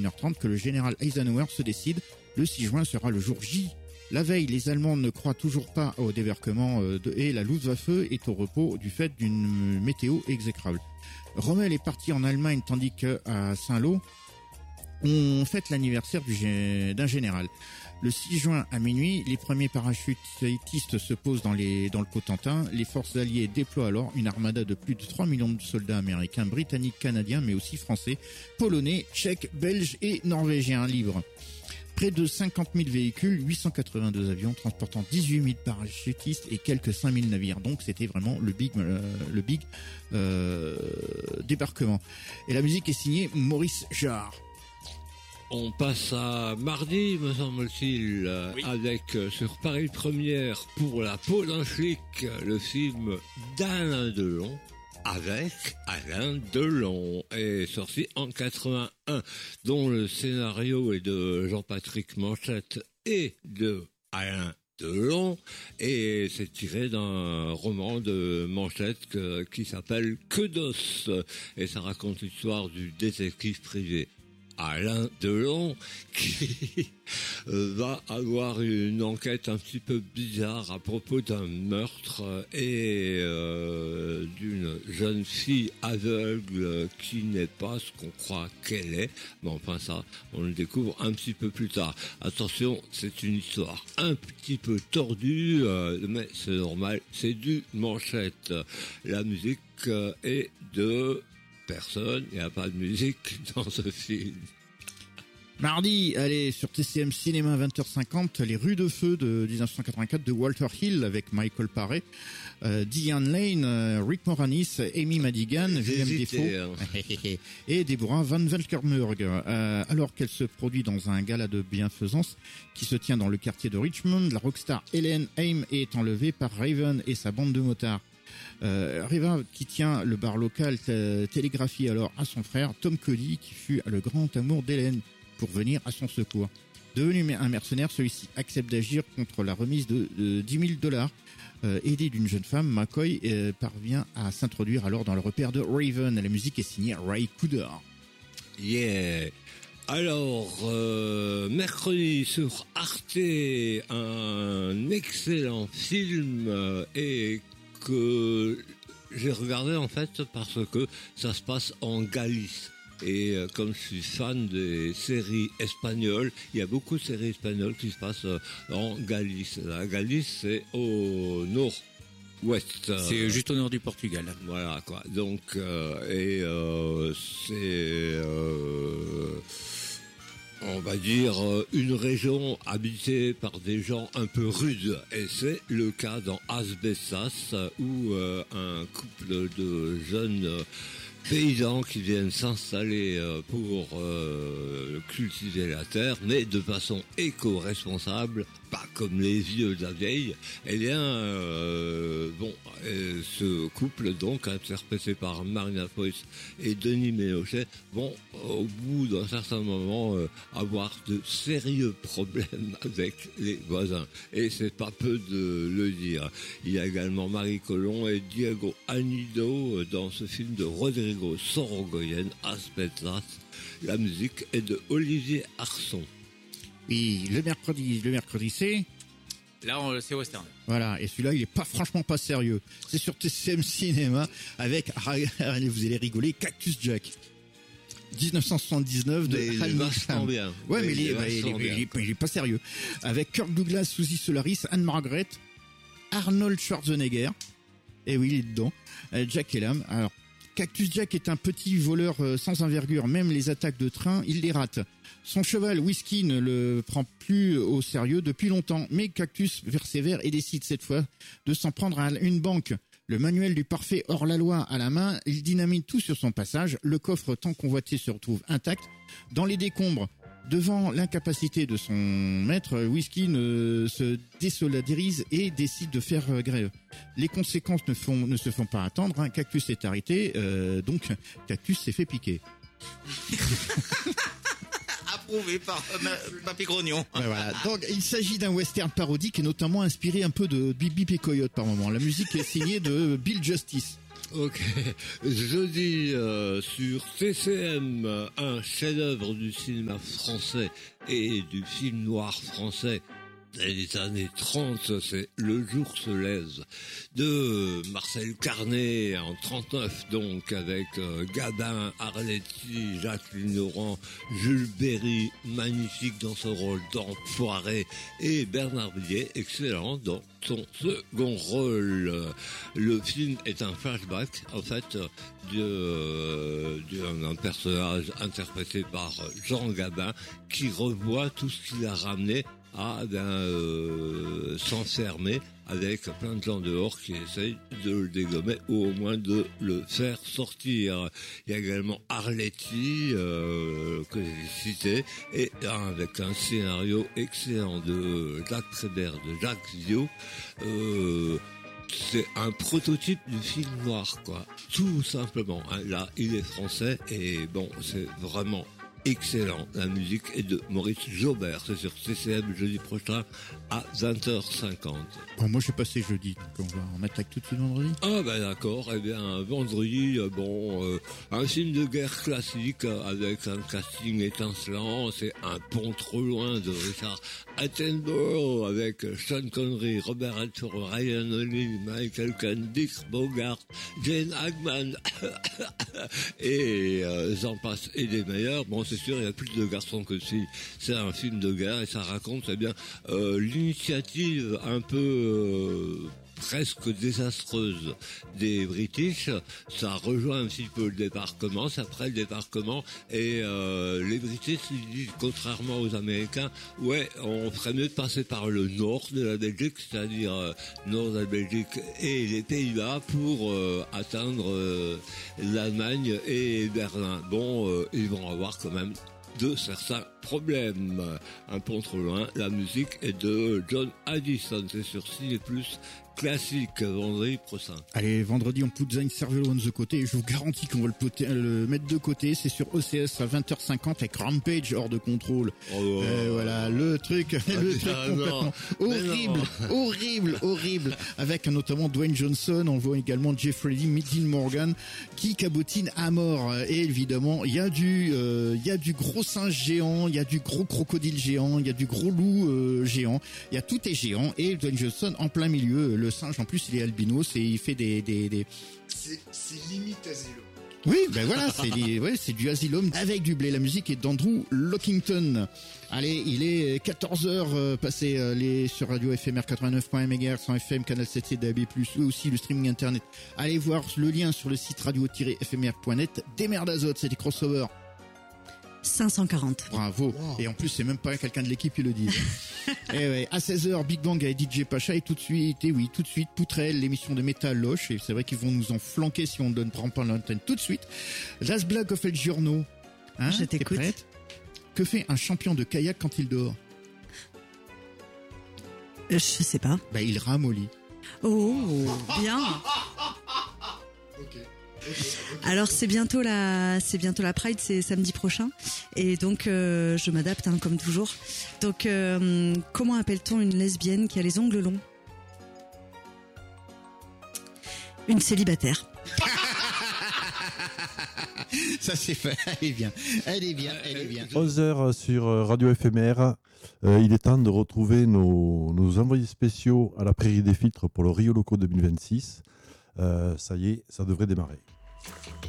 21h30 que le général Eisenhower se décide. Le 6 juin sera le jour J. La veille, les Allemands ne croient toujours pas au débarquement et la Luftwaffe est au repos du fait d'une météo exécrable. Rommel est parti en Allemagne tandis qu'à Saint-Lô, on fête l'anniversaire d'un général. Le 6 juin à minuit, les premiers parachutistes se posent dans le Cotentin. Les forces alliées déploient alors une armada de plus de 3 millions de soldats américains, britanniques, canadiens, mais aussi français, polonais, tchèques, belges et norvégiens libres. Près de 50 000 véhicules, 882 avions transportant 18 000 parachutistes et quelques 5 000 navires. Donc c'était vraiment le big débarquement. Et la musique est signée Maurice Jarre. On passe à mardi, me semble-t-il, oui. Avec sur Paris Première pour La peau d'un flic, le film d'Alain Delon. Avec Alain Delon, est sorti en 81, dont le scénario est de Jean-Patrick Manchette et de Alain Delon, et c'est tiré d'un roman de Manchette qui s'appelle Que d'os, et ça raconte l'histoire du détective privé Alain Delon qui va avoir une enquête un petit peu bizarre à propos d'un meurtre et d'une jeune fille aveugle qui n'est pas ce qu'on croit qu'elle est. Mais enfin ça, on le découvre un petit peu plus tard. Attention, c'est une histoire un petit peu tordue, mais c'est normal, c'est du Manchette. La musique est de... personne, il n'y a pas de musique dans ce film. Mardi, allez, sur TCM Cinéma 20h50, Les Rues de Feu de 1984 de Walter Hill avec Michael Paré, Diane Lane, Rick Moranis, Amy Madigan, William Defoe et Deborah Van Valkenburg. Alors qu'elle se produit dans un gala de bienfaisance qui se tient dans le quartier de Richmond, la rockstar Helen Haim est enlevée par Raven et sa bande de motards. Riva, qui tient le bar local, télégraphie alors à son frère Tom Cody, qui fut le grand amour d'Hélène, pour venir à son secours. Devenu un mercenaire, celui-ci accepte d'agir contre la remise de $10,000. Aidé d'une jeune femme, McCoy parvient à s'introduire alors dans le repère de Raven. La musique est signée Ray Cooder. Yeah. Alors, mercredi sur Arte, un excellent film et que j'ai regardé en fait parce que ça se passe en Galice. Et comme je suis fan des séries espagnoles, il y a beaucoup de séries espagnoles qui se passent en Galice. La Galice, c'est au nord-ouest. C'est juste au nord du Portugal. Voilà, quoi. Donc, c'est... on va dire une région habitée par des gens un peu rudes, et c'est le cas dans Asbestas où un couple de jeunes paysans qui viennent s'installer pour cultiver la terre, mais de façon éco-responsable, pas comme les vieux de la vieille. Eh bien, ce couple, donc interprété par Marina Foïs et Denis Ménochet, vont au bout d'un certain moment avoir de sérieux problèmes avec les voisins. Et c'est pas peu de le dire. Il y a également Marie Colomb et Diego Anido dans ce film de Rodrigo Sorogoyen, Asbestas. La musique est de Olivier Arson. Oui, le mercredi c'est... Là, c'est western. Voilà, et celui-là, il est franchement pas sérieux. C'est sur TCM Cinéma avec, vous allez rigoler, Cactus Jack. 1979 de Hal Sham. Bien. Ouais, mais il est pas sérieux. Avec Kirk Douglas, Suzy Solaris, Anne-Margaret, Arnold Schwarzenegger. Et oui, il est dedans. Jack Elam. Alors, Cactus Jack est un petit voleur sans envergure. Même les attaques de train, il les rate. Son cheval Whisky ne le prend plus au sérieux depuis longtemps, mais Cactus persévère et décide cette fois de s'en prendre à une banque. Le manuel du parfait hors la loi à la main, il dynamite tout sur son passage. Le coffre tant convoité se retrouve intact. Dans les décombres, devant l'incapacité de son maître, Whisky se désolidarise et décide de faire grève. Les conséquences ne se font pas attendre. Cactus est arrêté, donc Cactus s'est fait piquer. Approuvé par Papy Grognon. Voilà. Donc, il s'agit d'un western parodique et notamment inspiré un peu de Bip Bip et Coyote par moment. La musique est signée de Bill Justice. Ok, jeudi sur CCM, un chef-d'œuvre du cinéma français et du film noir français des années 30, c'est Le jour se lève de Marcel Carné en 39, donc avec Gabin, Arletty, Jacqueline Laurent, Jules Berry, magnifique dans son rôle d'enfoiré, et Bernard Blier, excellent dans son second rôle. Le film est un flashback, en fait, d'un personnage interprété par Jean Gabin qui revoit tout ce qu'il a ramené à s'enfermer avec plein de gens dehors qui essayent de le dégommer ou au moins de le faire sortir. Il y a également Arletty que j'ai cité, et avec un scénario excellent de Jacques Prévert, de Jacques Zio. C'est un prototype du film noir, quoi. Tout simplement. Hein. Là, il est français et bon, c'est vraiment excellent. La musique est de Maurice Jaubert. C'est sur CCM jeudi prochain à 20h50. Bon, moi, je suis passé jeudi, donc on attaque tout de suite vendredi. Ah ben d'accord. Eh bien, vendredi, un film de guerre classique avec un casting étincelant. C'est Un pont trop loin de Richard Attenborough avec Sean Connery, Robert Redford, Ryan O'Neal, Michael Caine, Dick Bogart, Jane Hackman et j'en passe et des meilleurs. Bon, c'est sûr, il y a plus de garçons que de filles. C'est un film de guerre et ça raconte l'initiative un peu presque désastreuse des British. Ça rejoint un petit peu le débarquement, c'est après le débarquement, et les British ils disent, contrairement aux Américains, ouais, on ferait mieux de passer par le nord de la Belgique, c'est-à-dire nord de la Belgique et les Pays-Bas pour atteindre l'Allemagne et Berlin. Bon, ils vont avoir quand même de certains problèmes. Un pont trop loin, la musique est de John Addison, c'est sur Ciné Plus classique, vendredi prochain. Allez, vendredi, on put Zayn Cervelo on the côté, et je vous garantis qu'on va le mettre de côté. C'est sur OCS à 20h50 avec Rampage hors de contrôle. Voilà, le truc complètement horrible, avec notamment Dwayne Johnson. On voit également Jeffrey Dean Morgan qui cabotine à mort. Et évidemment, il y a du gros singe géant, il y a du gros crocodile géant, il y a du gros loup géant. Il y a tout est géant, et Dwayne Johnson en plein milieu. Le singe, en plus, il est albinos et il fait des... C'est limite Asylum. Oui, ben voilà, c'est du Asylum avec du blé. La musique est d'Andrew Lockington. Allez, il est 14h passé sur Radio FMR 89.1 MHz, en FM, canal 7C DAB+, ou aussi le streaming internet. Allez voir le lien sur le site radio-fmr.net. Des merdes d'azote, c'était Crossover. 540. Bravo. Wow. Et en plus, c'est même pas quelqu'un de l'équipe qui le dit. Et ouais, à 16h, Big Bang avec DJ Pacha, et tout de suite, Poutrelle, l'émission de Métal Loche, et c'est vrai qu'ils vont nous en flanquer si on ne prend pas l'antenne tout de suite. Last Black of El Giorno. Hein, je t'écoute. T'es prête ? Que fait un champion de kayak quand il dort ? Je sais pas. Bah, il ramollit. Oh, bien. Ok. Alors c'est bientôt la Pride, c'est samedi prochain, et donc je m'adapte comme toujours. Donc comment appelle-t-on une lesbienne qui a les ongles longs ? Une célibataire. Ça c'est fait, elle est bien. 11h sur Radio FMR. Il est temps de retrouver nos envoyés spéciaux à la Prairie des Filtres pour le Rio Loco 2026. Ça y est, ça devrait démarrer.